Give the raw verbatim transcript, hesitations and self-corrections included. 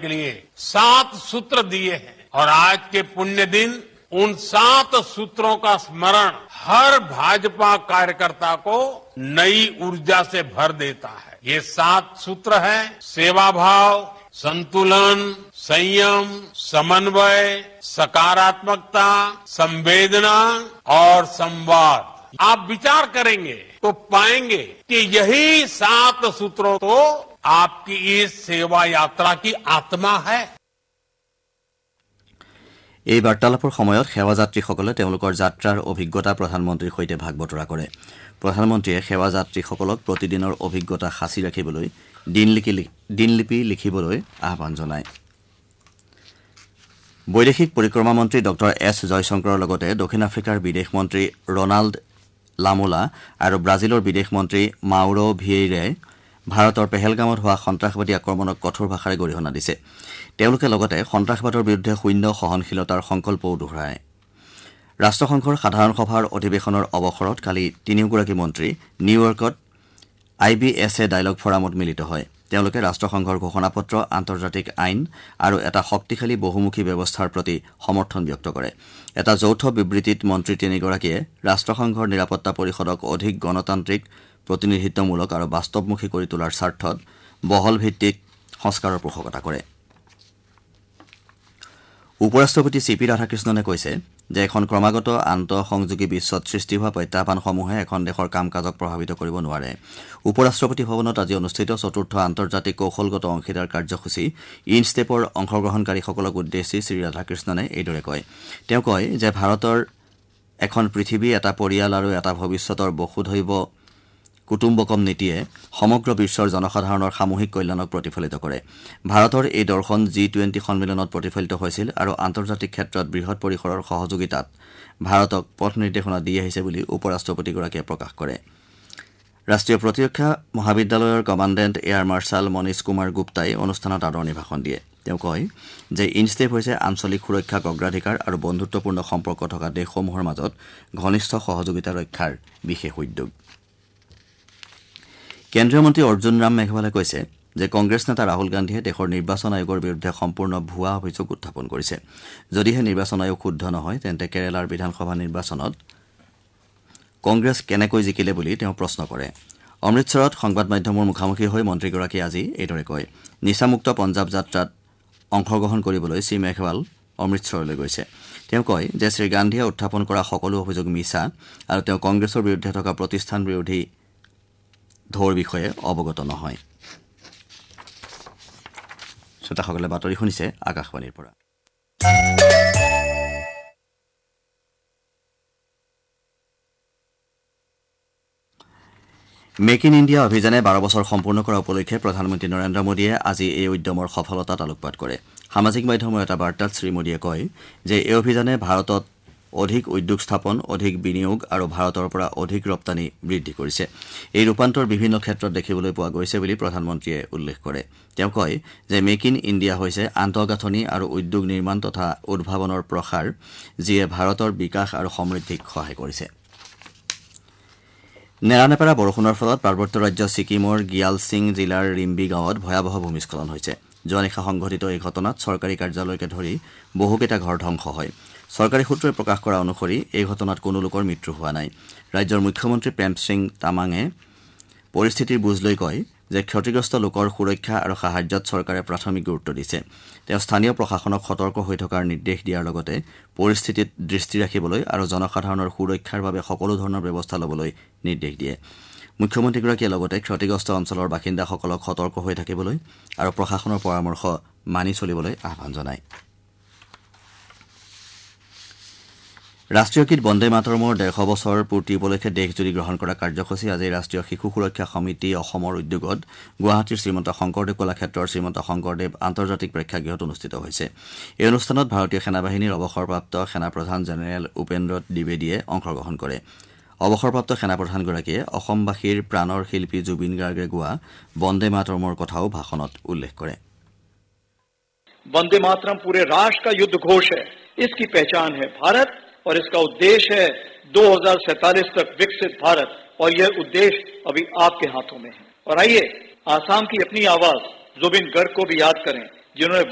के लिए सात सूत्र दिए हैं और आज के पुण्य दिन उन सात सूत्रों का स्मरण हर भाजपा कार्यकर्ता को नई ऊर्जा से भर देता है। ये सात सूत्र हैं सेवा भाव, संतुलन, संयम, समन्वय, सकारात्मकता, संवेदना और संवाद। आप विचार करेंगे तो पाएंगे कि यही सात सूत्रों तो आपकी इस सेवा यात्रा की आत्मा है। এই বাৰ্তালাপৰ সময়ত সেৱাযাত্ৰীসকলে তেওঁলোকৰ যাত্ৰাৰ অভিজ্ঞতা প্ৰধানমন্ত্ৰীৰ সৈতে ভাগ বতৰা কৰে। প্ৰধানমন্ত্ৰীয়ে সেৱাযাত্ৰীসকলক প্ৰতিদিনৰ অভিজ্ঞতা সাঁচি ৰাখিবলৈ দিনলিপি লিখিবলৈ আহ্বান জনায়। বৈদেশিক পৰিক্ৰমা মন্ত্ৰী ড এছ জয়শংকৰৰ লগতে দক্ষিণ আফ্ৰিকাৰ বিদেশ মন্ত্ৰী ৰনাল্ড লামোলা আৰু ব্ৰাজিলৰ বিদেশ মন্ত্ৰী মাউৰো ভিয়েইৰাই ভাৰতৰ পেহেলগামত হোৱা সন্ত্ৰাসবাদী আক্ৰমণক কঠোৰ ভাষাৰে গৰিহণা দিছে। তেওঁলোকে লগতে সন্ত্ৰাসবাদৰ বিৰুদ্ধে শূন্য সহনশীলতাৰ সংকল্পও দোহৰায়। ৰাষ্ট্ৰসংঘৰ সাধাৰণ সভাৰ অধিৱেশনৰ অৱসৰত কালি তিনিওগৰাকী মন্ত্ৰী নিউয়ৰ্কত আই বি এছ এ ডায়লগ ফৰামত মিলিত হয়। তেওঁলোকে ৰাষ্ট্ৰসংঘৰ ঘোষণাপত্ৰ, আন্তৰ্জাতিক আইন আৰু এটা শক্তিশালী বহুমুখী ব্যৱস্থাৰ প্ৰতি সমৰ্থন ব্যক্ত কৰে। এটা যৌথ বিবৃতিত মন্ত্ৰী তিনিগৰাকীয়ে ৰাষ্ট্ৰসংঘৰ নিৰাপত্তা পৰিষদক অধিক গণতান্ত্ৰিক, প্ৰতিনিধিত্বমূলক আৰু বাস্তৱমুখী কৰি তোলাৰ স্বাৰ্থত বহল ভিত্তিক সংস্কাৰৰ পোষকতা কৰে। উপ ৰাষ্ট্ৰপতি চি পি ৰাধাকৃষ্ণনে কৈছে যে এখন ক্ৰমাগত আন্তঃসংযোগী বিশ্বত সৃষ্টি হোৱা প্ৰত্যাহ্বানসমূহে এখন দেশৰ কাম কাজক প্ৰভাৱিত কৰিব নোৱাৰে। উপ ৰাষ্ট্ৰপতি ভৱনত আজি অনুষ্ঠিত চতুৰ্থ আন্তৰ্জাতিক কৌশলগত অংশীদাৰ কাৰ্যসূচী ইনষ্টেপৰ অংশগ্ৰহণকাৰীসকলক উদ্দেশ্যি শ্ৰী ৰাধাকৃষ্ণনে এইদৰে কয়। তেওঁ কয় যে ভাৰতৰ এখন পৃথিৱী, এটা পৰিয়াল আৰু এটা ভৱিষ্যতৰ বসুধৈৱ কুটুম্বকম নীতিয়ে সমগ্ৰ বিশ্বৰ জনসাধাৰণৰ সামূহিক কল্যাণক প্ৰতিফলিত কৰে। ভাৰতৰ এই দৰ্শন জি টুৱেণ্টি সন্মিলনত প্ৰতিফলিত হৈছিল আৰু আন্তৰ্জাতিক ক্ষেত্ৰত বৃহৎ পৰিসৰৰ সহযোগিতাত ভাৰতক পথ নিৰ্দেশনা দি আহিছে বুলি উপ ৰাষ্ট্ৰপতিগৰাকীয়ে প্ৰকাশ কৰে। ৰাষ্ট্ৰীয় প্ৰতিৰক্ষা মহাবিদ্যালয়ৰ কমাণ্ডেণ্ট এয়াৰ মাৰ্চাল মনীষ কুমাৰ গুপ্তাই অনুষ্ঠানত আদৰণি ভাষণ দিয়ে। তেওঁ কয় যে ইনষ্টেপ হৈছে আঞ্চলিক সুৰক্ষাক অগ্ৰাধিকাৰ আৰু বন্ধুত্বপূৰ্ণ সম্পৰ্ক থকা দেশসমূহৰ মাজত ঘনিষ্ঠ সহযোগিতা ৰক্ষাৰ বিশেষ উদ্যোগ। কেন্দ্ৰীয় মন্ত্ৰী অৰ্জুন ৰাম মেঘৱালে কৈছে যে কংগ্ৰেছ নেতা ৰাহুল গান্ধীয়ে দেশৰ নিৰ্বাচন আয়োগৰ বিৰুদ্ধে সম্পূৰ্ণ ভুৱা অভিযোগ উত্থাপন কৰিছে। যদিহে নিৰ্বাচন আয়োগ শুদ্ধ নহয় তেন্তে কেৰালাৰ বিধানসভা নিৰ্বাচনত কংগ্ৰেছ কেনেকৈ জিকিলে বুলি তেওঁ প্ৰশ্ন কৰে। অমৃতসৰত সংবাদ মাধ্যমৰ মুখামুখি হৈ মন্ত্ৰীগৰাকীয়ে আজি এইদৰে কয়, নিচামুক্ত পঞ্জাৱ যাত্ৰাত অংশগ্ৰহণ কৰিবলৈ শ্ৰী মেঘৱাল অমৃতসৰলৈ গৈছে। তেওঁ কয় যে শ্ৰী গান্ধীয়ে উত্থাপন কৰা সকলো অভিযোগ মিছা আৰু তেওঁ কংগ্ৰেছৰ বিৰুদ্ধে থকা প্ৰতিষ্ঠান বিৰোধী ঢৌৰ বিষয়ে অৱগত নহয়। শ্ৰোতাসকলে বাতৰি শুনিছে আকাশবাণীৰ পৰা। মেক ইন ইণ্ডিয়া অভিযানে বাৰ বছৰ সম্পূৰ্ণ কৰা উপলক্ষে প্ৰধানমন্ত্ৰী নৰেন্দ্ৰ মোদীয়ে আজি এই উদ্যমৰ সফলতাত আলোকপাত কৰে। সামাজিক মাধ্যমৰ এটা বাৰ্তাত শ্ৰীমোদীয়ে কয় যে এই অভিযানে ভাৰতত অধিক উদ্যোগ স্থাপন, অধিক বিনিয়োগ আৰু ভাৰতৰ পৰা অধিক ৰপ্তানি বৃদ্ধি কৰিছে। এই ৰূপান্তৰ বিভিন্ন ক্ষেত্ৰত দেখিবলৈ পোৱা গৈছে বুলি প্ৰধানমন্ত্ৰীয়ে উল্লেখ কৰে। তেওঁ কয় যে মেক ইন ইণ্ডিয়া হৈছে আন্তঃগাঁথনি আৰু উদ্যোগ নিৰ্মাণ তথা উদ্ভাৱনৰ প্ৰসাৰ, যিয়ে ভাৰতৰ বিকাশ আৰু সমৃদ্ধিক সহায় কৰিছে। নেৰানেপেৰা বৰষুণৰ ফলত পাৰ্বত্য ৰাজ্য ছিকিমৰ গিয়ালছিং জিলাৰ ৰিম্বি গাঁৱত ভয়াৱহ ভূমিস্খলন হৈছে। যোৱা নিশা সংঘটিত এই ঘটনাত চৰকাৰী কাৰ্যালয়কে ধৰি বহুকেইটা ঘৰ ধ্বংস হয়। চৰকাৰী সূত্ৰই প্ৰকাশ কৰা অনুসৰি এই ঘটনাত কোনো লোকৰ মৃত্যু হোৱা নাই। ৰাজ্যৰ মুখ্যমন্ত্ৰী প্ৰেম সিং তামাঙে পৰিস্থিতিৰ বুজ লৈ কয় যে ক্ষতিগ্ৰস্ত লোকৰ সুৰক্ষা আৰু সাহায্যত চৰকাৰে প্ৰাথমিক গুৰুত্ব দিছে। তেওঁ স্থানীয় প্ৰশাসনক সতৰ্ক হৈ থকাৰ নিৰ্দেশ দিয়াৰ লগতে পৰিস্থিতিত দৃষ্টি ৰাখিবলৈ আৰু জনসাধাৰণৰ সুৰক্ষাৰ বাবে সকলো ধৰণৰ ব্যৱস্থা ল'বলৈ নিৰ্দেশ দিয়ে। মুখ্যমন্ত্ৰীগৰাকীয়ে লগতে ক্ষতিগ্ৰস্ত অঞ্চলৰ বাসিন্দাসকলক সতৰ্ক হৈ থাকিবলৈ আৰু প্ৰশাসনৰ পৰামৰ্শ মানি চলিবলৈ আহ্বান জনায়। ৰাষ্ট্ৰীয় গীত বন্দে মাতৰমৰ ডেৰশ বছৰ পূৰ্তি উপলক্ষে দেশজুৰি গ্ৰহণ কৰা কাৰ্যসূচী আজি ৰাষ্ট্ৰীয় শিশু সুৰক্ষা সমিতি অসমৰ উদ্যোগত গুৱাহাটীৰ শ্ৰীমন্ত শংকৰদেৱ কলাক্ষেত্ৰৰ শ্ৰীমন্ত শংকৰদেৱ আন্তৰ্জাতিক প্ৰেক্ষাগৃহত অনুষ্ঠিত হৈছে। এই অনুষ্ঠানত ভাৰতীয় সেনাবাহিনীৰ অৱসৰপ্ৰাপ্ত সেনাপ্ৰধান জেনেৰেল উপেন্দ্ৰ দ্বিবেদীয়ে অংশগ্ৰহণ কৰে। অৱসৰপ্ৰাপ্ত সেনাপ্ৰধানগৰাকীয়ে অসমবাসীৰ প্ৰাণৰ শিল্পী জুবিন গাৰ্গে গোৱা বন্দে মাতৰমৰ কথাও ভাষণত উল্লেখ কৰে। वंदे मातरम पूरे राष्ट्र का युद्ध घोष है। इसकी पहचान है भारत और इसका उद्देश्य है दो हज़ार सैंतालीस तक विकसित भारत, और यह उद्देश्य अभी आपके हाथों में है। और आइए आसाम की अपनी आवाज जुबिन गर्ग को भी याद करें, जिन्होंने